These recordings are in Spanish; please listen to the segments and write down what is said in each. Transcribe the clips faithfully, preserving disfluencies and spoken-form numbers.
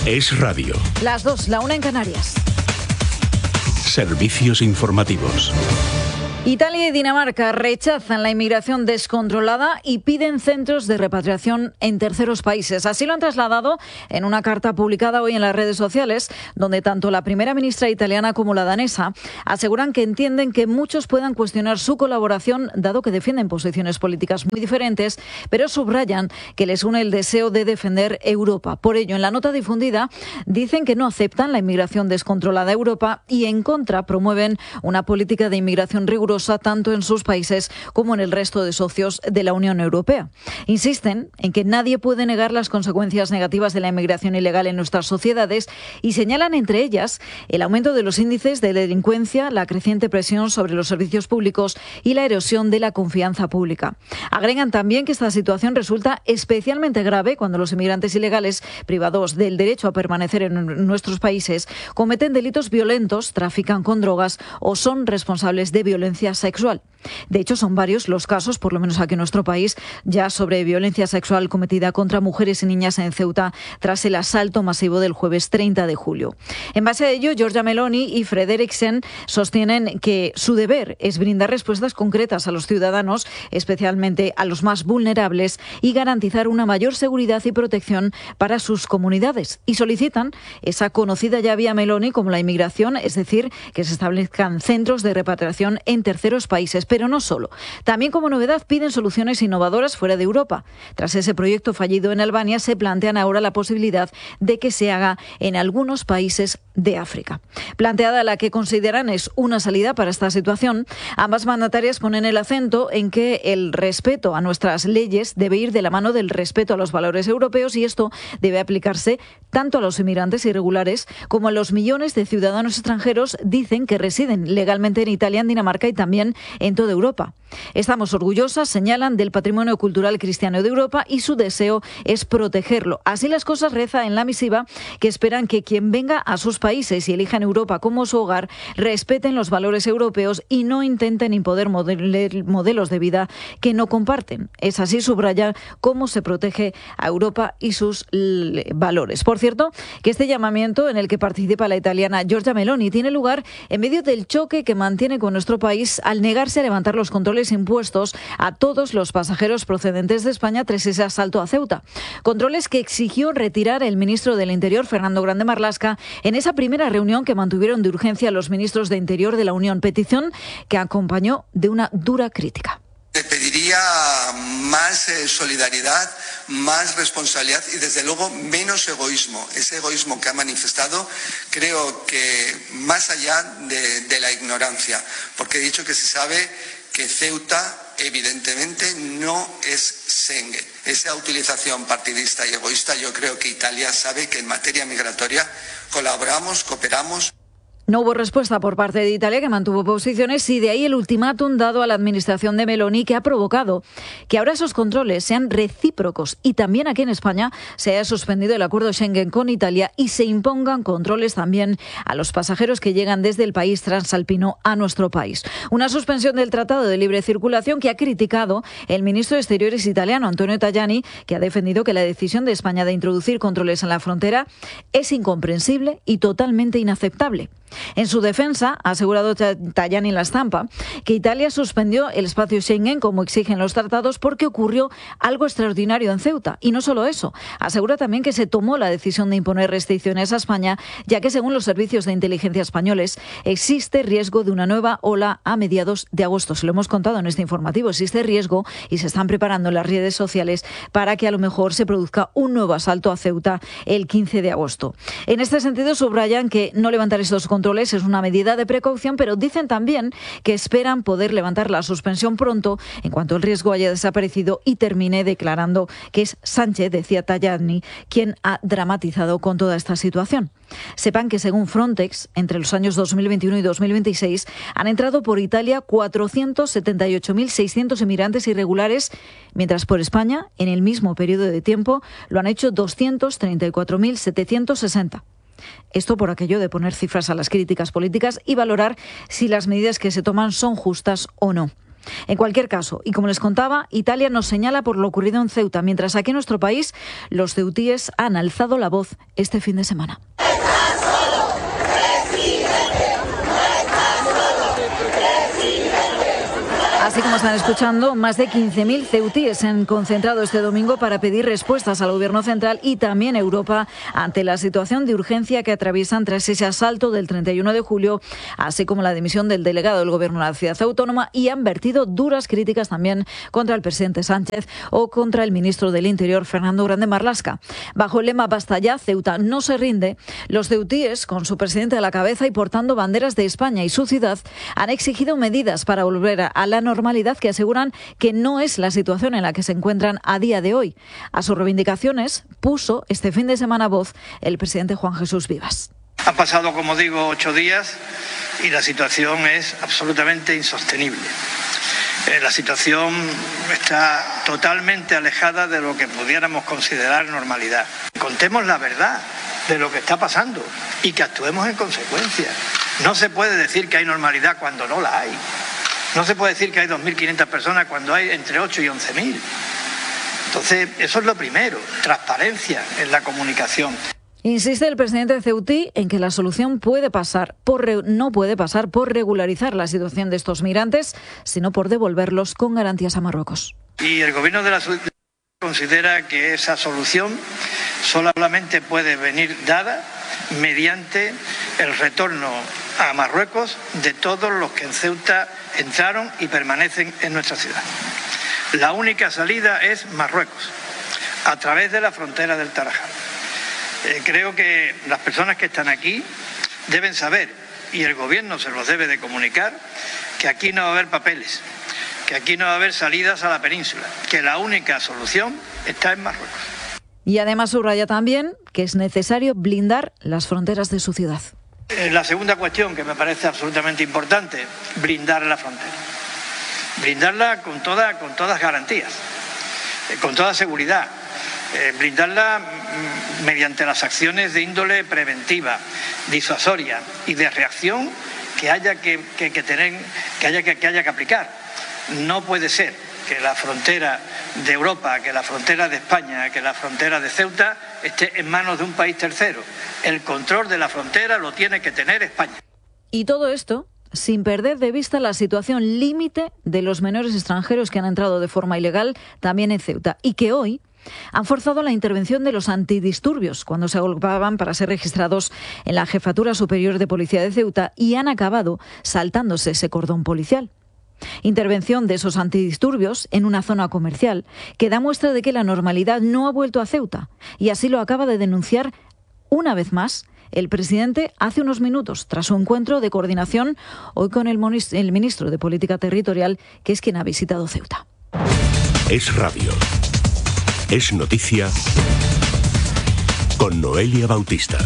Es Radio. Las dos, la una en Canarias. Servicios informativos. Italia y Dinamarca rechazan la inmigración descontrolada y piden centros de repatriación en terceros países. Así lo han trasladado en una carta publicada hoy en las redes sociales, donde tanto la primera ministra italiana como la danesa aseguran que entienden que muchos puedan cuestionar su colaboración, dado que defienden posiciones políticas muy diferentes, pero subrayan que les une el deseo de defender Europa. Por ello, en la nota difundida, dicen que no aceptan la inmigración descontrolada a Europa y, en contra, promueven una política de inmigración rigurosa tanto en sus países como en el resto de socios de la Unión Europea. Insisten en que nadie puede negar las consecuencias negativas de la inmigración ilegal en nuestras sociedades y señalan entre ellas el aumento de los índices de delincuencia, la creciente presión sobre los servicios públicos y la erosión de la confianza pública. Agregan también que esta situación resulta especialmente grave cuando los inmigrantes ilegales, privados del derecho a permanecer en nuestros países, cometen delitos violentos, trafican con drogas o son responsables de violencia sexual. De hecho, son varios los casos, por lo menos aquí en nuestro país, ya sobre violencia sexual cometida contra mujeres y niñas en Ceuta tras el asalto masivo del jueves treinta de julio. En base a ello, Giorgia Meloni y Frederiksen sostienen que su deber es brindar respuestas concretas a los ciudadanos, especialmente a los más vulnerables, y garantizar una mayor seguridad y protección para sus comunidades. Y solicitan esa conocida ya vía Meloni como la inmigración, es decir, que se establezcan centros de repatriación en terceros países. Pero no solo. También, como novedad, piden soluciones innovadoras fuera de Europa. Tras ese proyecto fallido en Albania, se plantean ahora la posibilidad de que se haga en algunos países de África. Planteada la que consideran es una salida para esta situación, ambas mandatarias ponen el acento en que el respeto a nuestras leyes debe ir de la mano del respeto a los valores europeos, y esto debe aplicarse tanto a los inmigrantes irregulares como a los millones de ciudadanos extranjeros, dicen, que residen legalmente en Italia, en Dinamarca y también en toda Europa. Estamos orgullosas, señalan, del patrimonio cultural cristiano de Europa y su deseo es protegerlo. Así las cosas, reza en la misiva, que esperan que quien venga a sus países y elijan Europa como su hogar respeten los valores europeos y no intenten imponer modelos de vida que no comparten. Es así, subrayar, cómo se protege a Europa y sus valores. Por cierto, que este llamamiento en el que participa la italiana Giorgia Meloni tiene lugar en medio del choque que mantiene con nuestro país al negarse a levantar los controles impuestos a todos los pasajeros procedentes de España tras ese asalto a Ceuta. Controles que exigió retirar el ministro del Interior, Fernando Grande Marlaska, en esa primera reunión que mantuvieron de urgencia los ministros de Interior de la Unión, petición que acompañó de una dura crítica. Te pediría más eh, solidaridad, más responsabilidad y, desde luego, menos egoísmo. Ese egoísmo que ha manifestado, creo que más allá de, de la ignorancia, porque he dicho que se sabe que Ceuta evidentemente no es Schengen. Esa utilización partidista y egoísta, yo creo que Italia sabe que en materia migratoria colaboramos, cooperamos. No hubo respuesta por parte de Italia, que mantuvo posiciones, y de ahí el ultimátum dado a la administración de Meloni, que ha provocado que ahora esos controles sean recíprocos y también aquí en España se haya suspendido el acuerdo Schengen con Italia y se impongan controles también a los pasajeros que llegan desde el país transalpino a nuestro país. Una suspensión del Tratado de Libre Circulación que ha criticado el ministro de Exteriores italiano, Antonio Tajani, que ha defendido que la decisión de España de introducir controles en la frontera es incomprensible y totalmente inaceptable. En su defensa, ha asegurado Tajani en La Stampa que Italia suspendió el espacio Schengen como exigen los tratados porque ocurrió algo extraordinario en Ceuta. Y no solo eso, asegura también que se tomó la decisión de imponer restricciones a España, ya que según los servicios de inteligencia españoles existe riesgo de una nueva ola a mediados de agosto. Se lo hemos contado en este informativo, existe riesgo y se están preparando las redes sociales para que a lo mejor se produzca un nuevo asalto a Ceuta el quince de agosto. En este sentido, subrayan que no levantar estos controles es una medida de precaución, pero dicen también que esperan poder levantar la suspensión pronto en cuanto el riesgo haya desaparecido y termine, declarando que es Sánchez, decía Tajani, quien ha dramatizado con toda esta situación. Sepan que, según Frontex, entre los años dos mil veintiuno y dos mil veintiséis han entrado por Italia cuatrocientos setenta y ocho mil seiscientos inmigrantes irregulares, mientras por España, en el mismo periodo de tiempo, lo han hecho doscientos treinta y cuatro mil setecientos sesenta. Esto por aquello de poner cifras a las críticas políticas y valorar si las medidas que se toman son justas o no. En cualquier caso, y como les contaba, Italia nos señala por lo ocurrido en Ceuta, mientras aquí en nuestro país los ceutíes han alzado la voz este fin de semana. Así como están escuchando, más de quince mil ceutíes se han concentrado este domingo para pedir respuestas al Gobierno central y también a Europa ante la situación de urgencia que atraviesan tras ese asalto del treinta y uno de julio, así como la dimisión del delegado del Gobierno de la ciudad autónoma, y han vertido duras críticas también contra el presidente Sánchez o contra el ministro del Interior, Fernando Grande Marlaska. Bajo el lema "Basta ya, Ceuta no se rinde", los ceutíes, con su presidente a la cabeza y portando banderas de España y su ciudad, han exigido medidas para volver a la normalidad normalidad que aseguran que no es la situación en la que se encuentran a día de hoy. A sus reivindicaciones puso este fin de semana voz el presidente Juan Jesús Vivas. Han pasado, como digo, ocho días y la situación es absolutamente insostenible. Eh, la situación está totalmente alejada de lo que pudiéramos considerar normalidad. Contemos la verdad de lo que está pasando y que actuemos en consecuencia. No se puede decir que hay normalidad cuando no la hay. No se puede decir que hay dos mil quinientas personas cuando hay entre ocho y once mil. Entonces, eso es lo primero, transparencia en la comunicación. Insiste el presidente ceutí en que la solución puede pasar por re, no puede pasar por regularizar la situación de estos migrantes, sino por devolverlos con garantías a Marruecos. Y el gobierno de la ciudad considera que esa solución solamente puede venir dada mediante el retorno a Marruecos de todos los que en Ceuta entraron y permanecen en nuestra ciudad. La única salida es Marruecos, a través de la frontera del Tarajal. Eh, creo que las personas que están aquí deben saber, y el gobierno se los debe de comunicar, que aquí no va a haber papeles, que aquí no va a haber salidas a la península, que la única solución está en Marruecos. Y además subraya también que es necesario blindar las fronteras de su ciudad. La segunda cuestión que me parece absolutamente importante, blindar la frontera. Blindarla con, toda, con todas garantías, eh, con toda seguridad. Eh, blindarla mm, mediante las acciones de índole preventiva, disuasoria y de reacción que haya que, que, que, tener, que, haya que, que haya que aplicar. No puede ser que la frontera de Europa, que la frontera de España, que la frontera de Ceuta esté en manos de un país tercero. El control de la frontera lo tiene que tener España. Y todo esto sin perder de vista la situación límite de los menores extranjeros que han entrado de forma ilegal también en Ceuta y que hoy han forzado la intervención de los antidisturbios cuando se agolpaban para ser registrados en la Jefatura Superior de Policía de Ceuta y han acabado saltándose ese cordón policial. Intervención de esos antidisturbios en una zona comercial que da muestra de que la normalidad no ha vuelto a Ceuta, y así lo acaba de denunciar una vez más el presidente hace unos minutos tras su encuentro de coordinación hoy con el ministro de Política Territorial, que es quien ha visitado Ceuta. Es radio. Es noticia con Noelia Bautista.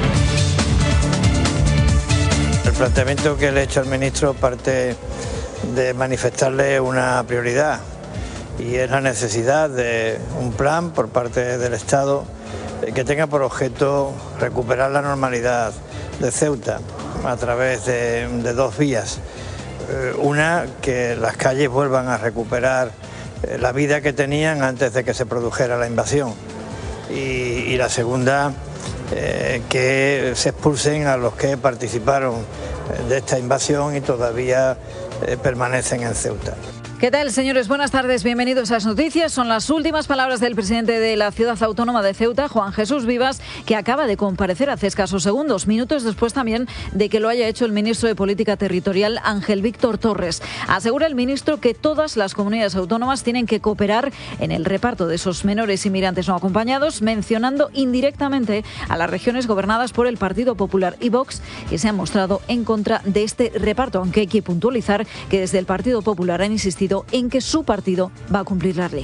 El planteamiento que le he hecho al ministro parte de manifestarle una prioridad y es la necesidad de un plan por parte del Estado que tenga por objeto recuperar la normalidad de Ceuta a través de, de dos vías. Una, que las calles vuelvan a recuperar la vida que tenían antes de que se produjera la invasión. Y, y la segunda, eh, que se expulsen a los que participaron de esta invasión y todavía eh, permanecen en Ceuta. ¿Qué tal, señores? Buenas tardes, bienvenidos a las noticias. Son las últimas palabras del presidente de la ciudad autónoma de Ceuta, Juan Jesús Vivas, que acaba de comparecer hace escasos segundos, minutos después también de que lo haya hecho el ministro de Política Territorial, Ángel Víctor Torres. Asegura el ministro que todas las comunidades autónomas tienen que cooperar en el reparto de esos menores inmigrantes no acompañados, mencionando indirectamente a las regiones gobernadas por el Partido Popular y Vox, que se han mostrado en contra de este reparto, aunque hay que puntualizar que desde el Partido Popular han insistido en que su partido va a cumplir la ley.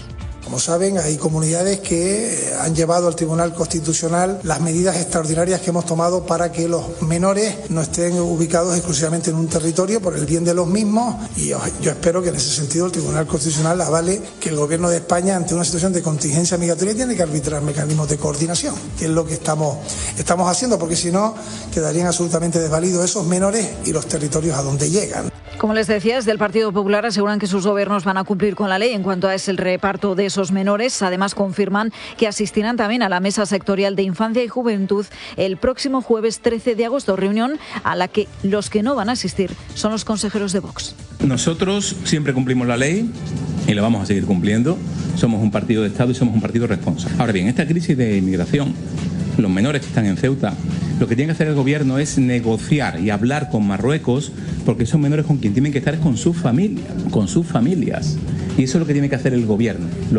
Como saben, hay comunidades que han llevado al Tribunal Constitucional las medidas extraordinarias que hemos tomado para que los menores no estén ubicados exclusivamente en un territorio por el bien de los mismos, y yo, yo espero que en ese sentido el Tribunal Constitucional avale que el Gobierno de España, ante una situación de contingencia migratoria, tiene que arbitrar mecanismos de coordinación, que es lo que estamos, estamos haciendo, porque si no quedarían absolutamente desvalidos esos menores y los territorios a donde llegan. Como les decía, desde el Partido Popular aseguran que sus gobiernos van a cumplir con la ley en cuanto a ese reparto de esos menores. Además, confirman que asistirán también a la Mesa Sectorial de Infancia y Juventud el próximo jueves trece de agosto, reunión a la que los que no van a asistir son los consejeros de Vox. Nosotros siempre cumplimos la ley y la vamos a seguir cumpliendo. Somos un partido de Estado y somos un partido responsable. Ahora bien, esta crisis de inmigración, los menores que están en Ceuta, lo que tiene que hacer el gobierno es negociar y hablar con Marruecos, porque esos menores con quien tienen que estar es con sus familias, con sus familias. Y eso es lo que tiene que hacer el gobierno.